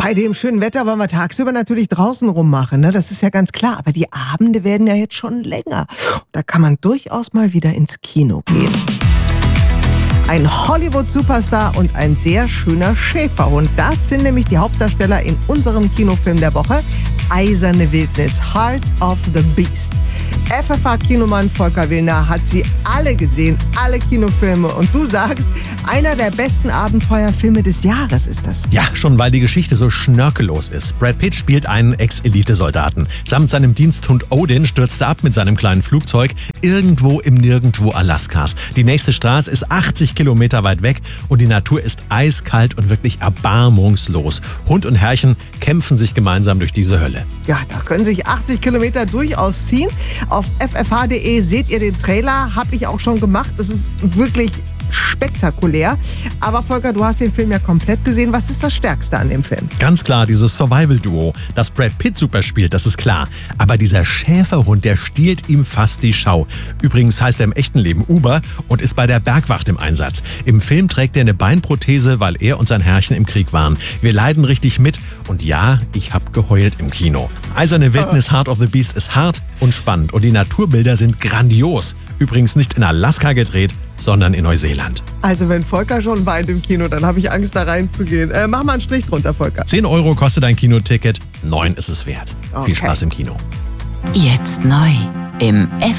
Bei dem schönen Wetter wollen wir tagsüber natürlich draußen rummachen, ne? Das ist ja ganz klar. Aber die Abende werden ja jetzt schon länger. Da kann man durchaus mal wieder ins Kino gehen. Ein Hollywood-Superstar und ein sehr schöner Schäferhund. Das sind nämlich die Hauptdarsteller in unserem Kinofilm der Woche. Eiserne Wildnis, Heart of the Beast. FFH-Kinomann Volker Willner hat sie alle gesehen, alle Kinofilme. Und du sagst, einer der besten Abenteuerfilme des Jahres ist das. Ja, schon weil die Geschichte so schnörkellos ist. Brad Pitt spielt einen Ex-Elite-Soldaten. Samt seinem Diensthund Odin stürzt er ab mit seinem kleinen Flugzeug irgendwo im Nirgendwo Alaskas. Die nächste Straße ist 80 Kilometer weit weg und die Natur ist eiskalt und wirklich erbarmungslos. Hund und Herrchen kämpfen sich gemeinsam durch diese Hölle. Ja, da können sich 80 Kilometer durchaus ziehen. Auf ffh.de seht ihr den Trailer, habe ich auch schon gemacht. Das ist wirklich spektakulär. Aber Volker, du hast den Film ja komplett gesehen. Was ist das Stärkste an dem Film? Ganz klar, dieses Survival-Duo. Dass Brad Pitt super spielt, das ist klar. Aber dieser Schäferhund, der stiehlt ihm fast die Schau. Übrigens heißt er im echten Leben Uber und ist bei der Bergwacht im Einsatz. Im Film trägt er eine Beinprothese, weil er und sein Herrchen im Krieg waren. Wir leiden richtig mit und ja, ich habe geheult im Kino. Eiserne Wildnis, Heart of the Beast ist hart und spannend und die Naturbilder sind grandios. Übrigens nicht in Alaska gedreht, sondern in Neuseeland. Also wenn Volker schon weint im Kino, dann habe ich Angst, da reinzugehen. Mach mal einen Strich drunter, Volker. 10 € kostet ein Kinoticket, 9 ist es wert. Okay. Viel Spaß im Kino. Jetzt neu im